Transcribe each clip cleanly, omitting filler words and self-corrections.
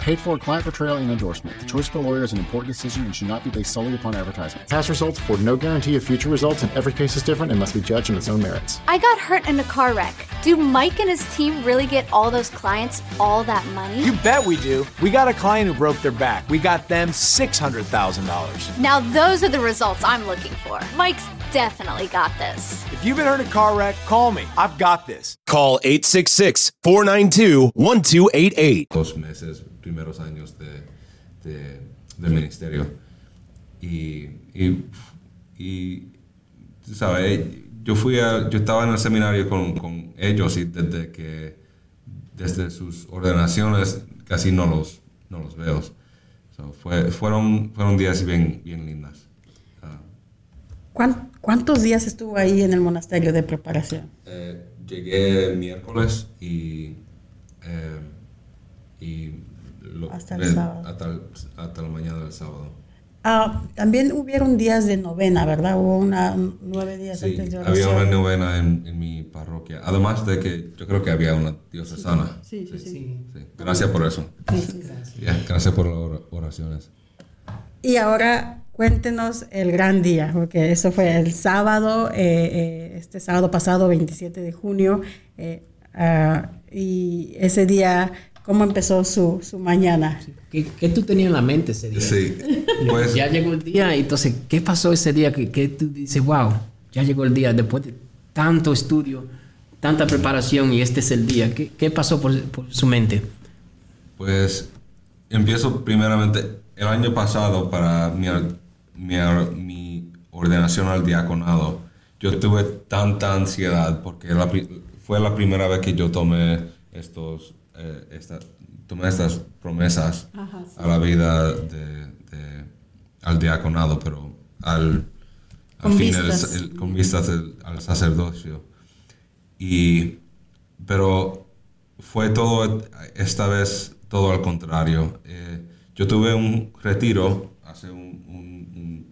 Paid for client portrayal and endorsement. The choice of a lawyer is an important decision and should not be based solely upon advertisement. Past results afford no guarantee of future results, and every case is different and must be judged on its own merits. I got hurt in a car wreck. Do Mike and his team really get all those clients all that money? You bet we do. We got a client who broke their back. We got them $600,000. Now those are the results I'm looking for. Mike's definitely got this. If you've been hurt in a car wreck, call me. I've got this. Call 866-492-1288. 2 meses, primeros años del ministerio. Y tú sabes, yo estaba en el seminario con ellos y desde sus ordenaciones casi no los veo. So, fueron días bien lindas. ¿Cuántos días estuvo ahí en el monasterio de preparación? Llegué el miércoles hasta el sábado. Hasta la mañana del sábado. También hubieron días de novena, ¿verdad? Hubo 9 días antes de oración. Había una novena en mi parroquia. Además de que yo creo que había una diocesana. Sí. Gracias por eso. Gracias por las oraciones. Y ahora cuéntenos el gran día, porque eso fue el sábado, este sábado pasado, 27 de junio, y ese día, ¿cómo empezó su mañana? ¿Qué tú tenías en la mente ese día? Sí, pues... Ya llegó el día, entonces, ¿qué pasó ese día? ¿Qué tú dices, wow, ya llegó el día, después de tanto estudio, tanta preparación, y este es el día? ¿Qué pasó por su mente? Pues, empiezo primeramente, el año pasado, para mi ordenación al diaconado, yo tuve tanta ansiedad porque fue la primera vez que yo tomé estas promesas a la vida al diaconado, pero con vistas al sacerdocio. Pero fue esta vez todo al contrario. Yo tuve un retiro hace un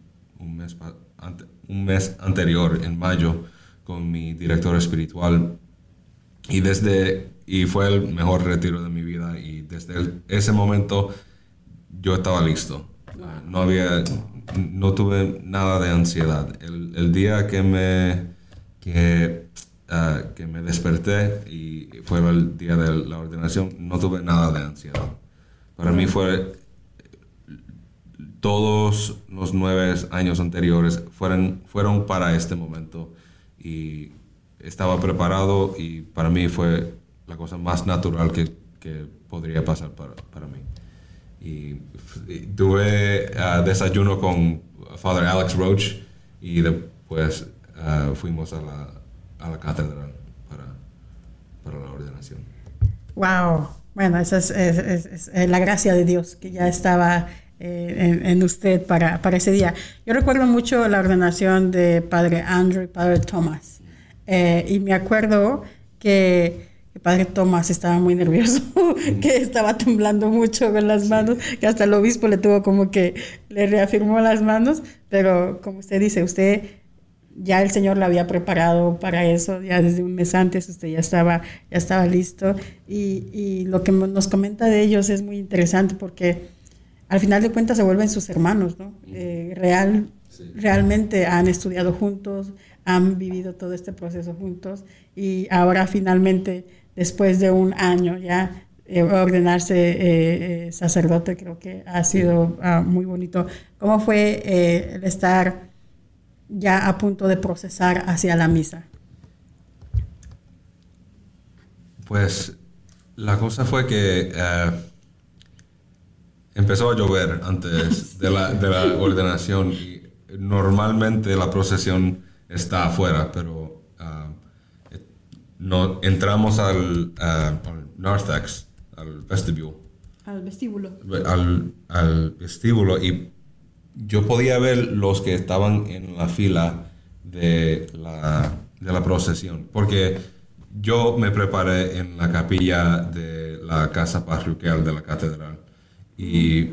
mes anterior, en mayo, con mi director espiritual, y fue el mejor retiro de mi vida, y desde ese momento yo estaba listo. No tuve nada de ansiedad. El día que me desperté y fue el día de la ordenación, no tuve nada de ansiedad. Para mí todos los 9 años anteriores fueron para este momento, y estaba preparado, y para mí fue la cosa más natural que podría pasar para mí. Y tuve desayuno con Father Alex Roach, y después fuimos a la catedral para la ordenación. Wow, bueno, esa es la gracia de Dios que ya estaba en usted para ese día. Yo recuerdo mucho la ordenación de Padre Andrew y Padre Thomas, y me acuerdo que Padre Thomas estaba muy nervioso, que estaba temblando mucho con las manos, que hasta el obispo le tuvo como que le reafirmó las manos, pero como usted dice, ya el Señor la había preparado para eso, ya desde un mes antes usted ya estaba listo, y lo que nos comenta de ellos es muy interesante, porque al final de cuentas se vuelven sus hermanos, ¿no? Realmente han estudiado juntos, han vivido todo este proceso juntos, y ahora finalmente, después de un año ya, ordenarse sacerdote, creo que ha sido muy bonito. ¿Cómo fue el estar ya a punto de procesar hacia la misa? Pues la cosa fue que empezó a llover antes de la ordenación, y normalmente la procesión está afuera, pero entramos al narthex, al vestíbulo. Al vestíbulo, y yo podía ver los que estaban en la fila de la procesión, porque yo me preparé en la capilla de la casa parroquial de la catedral, y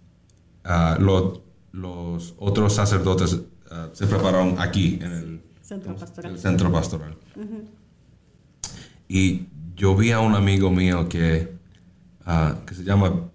los otros sacerdotes se prepararon aquí en el centro pastoral. Uh-huh. Y yo vi a un amigo mío que se llama